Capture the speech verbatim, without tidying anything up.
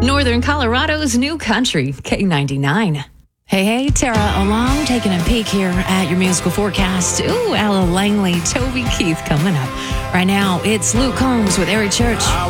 Northern Colorado's new country, K ninety-nine. Hey, hey, Tara along, taking a peek here at your musical forecast. Ooh, Ella Langley, Toby Keith coming up. Right now, it's Luke Combs with Eric Church.